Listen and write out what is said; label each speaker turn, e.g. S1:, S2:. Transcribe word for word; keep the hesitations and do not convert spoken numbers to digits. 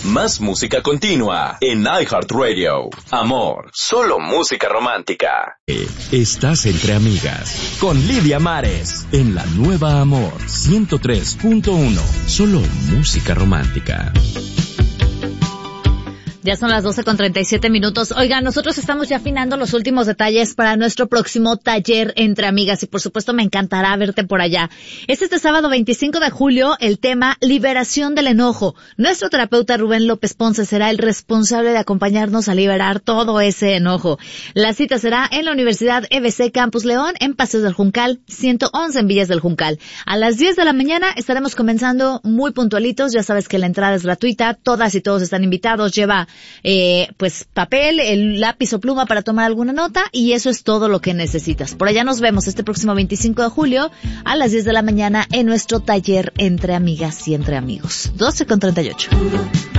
S1: Más música continua en iHeartRadio. Amor, solo música romántica.
S2: Estás entre amigas con Lidia Mares en la nueva Amor ciento tres punto uno. Solo música romántica.
S3: Ya son las doce con treinta y siete minutos. Oigan, nosotros estamos ya afinando los últimos detalles para nuestro próximo taller entre amigas y por supuesto me encantará verte por allá. Es este sábado veinticinco de julio, el tema Liberación del Enojo. Nuestro terapeuta Rubén López Ponce será el responsable de acompañarnos a liberar todo ese enojo. La cita será en la Universidad E B C Campus León, en Paseos del Juncal, ciento once en Villas del Juncal. A las diez de la mañana estaremos comenzando muy puntualitos. Ya sabes que la entrada es gratuita, todas y todos están invitados. Lleva Eh, pues papel, el lápiz o pluma para tomar alguna nota y eso es todo lo que necesitas. Por allá nos vemos este próximo veinticinco de julio a las diez de la mañana en nuestro taller entre amigas y entre amigos. doce con treinta y ocho.